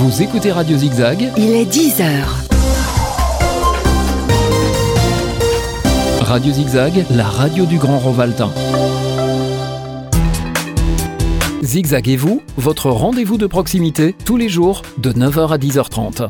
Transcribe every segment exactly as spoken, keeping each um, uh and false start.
Vous écoutez Radio Zigzag. Il est dix heures. Radio Zigzag, la radio du Grand Rovaltain. Zigzag et vous, votre rendez-vous de proximité, tous les jours, de neuf heures à dix heures trente.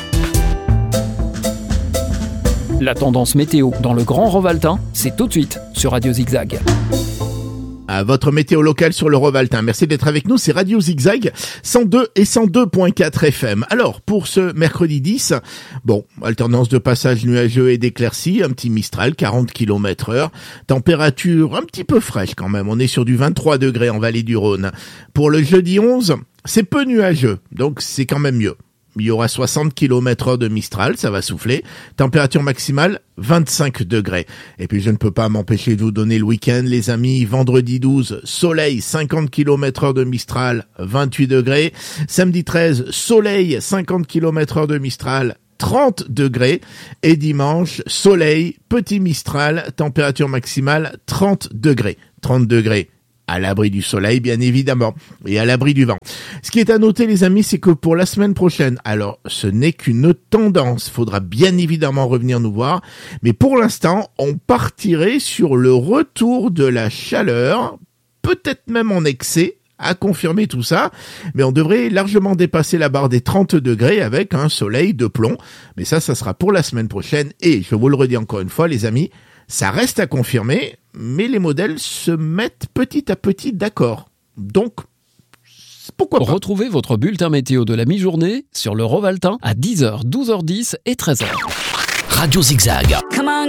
La tendance météo dans le Grand Rovaltain, c'est tout de suite sur Radio Zigzag. À votre météo locale sur le Rovaltain. Merci d'être avec nous, c'est Radio Zigzag cent deux et cent deux virgule quatre F M. Alors, pour ce mercredi dix, bon, alternance de passage nuageux et d'éclaircies, un petit Mistral, quarante kilomètres heure, température un petit peu fraîche quand même, on est sur du vingt-trois degrés en vallée du Rhône. Pour le jeudi onze, c'est peu nuageux, donc c'est quand même mieux. Il y aura soixante kilomètres heure de Mistral, ça va souffler. Température maximale, vingt-cinq degrés. Et puis je ne peux pas m'empêcher de vous donner le week-end, les amis. Vendredi douze, soleil, cinquante kilomètres heure de Mistral, vingt-huit degrés. Samedi treize, soleil, cinquante kilomètres heure de Mistral, trente degrés. Et dimanche, soleil, petit Mistral, température maximale, trente degrés. trente degrés. À l'abri du soleil, bien évidemment, et à l'abri du vent. Ce qui est à noter, les amis, c'est que pour la semaine prochaine, alors ce n'est qu'une tendance, faudra bien évidemment revenir nous voir, mais pour l'instant, on partirait sur le retour de la chaleur, peut-être même en excès, à confirmer tout ça, mais on devrait largement dépasser la barre des trente degrés avec un soleil de plomb, mais ça, ça sera pour la semaine prochaine, et je vous le redis encore une fois, les amis, ça reste à confirmer, mais les modèles se mettent petit à petit d'accord. Donc, pourquoi pas. Retrouvez votre bulletin météo de la mi-journée sur le Rovaltain à dix heures, douze heures dix et treize heures. Radio Zigzag. Come on.